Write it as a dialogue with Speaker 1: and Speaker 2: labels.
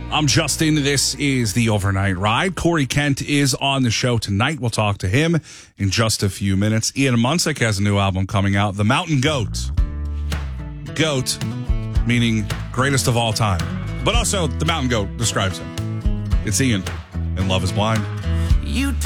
Speaker 1: I'm Justin. This is the Overnight Ride. Corey Kent is on the show tonight. We'll talk to him in just a few minutes. Ian Munsick has a new album coming out, The Mountain Goat. Goat, meaning greatest of all time. But also, the mountain goat describes him. It's Ian, and Love is Blind.
Speaker 2: You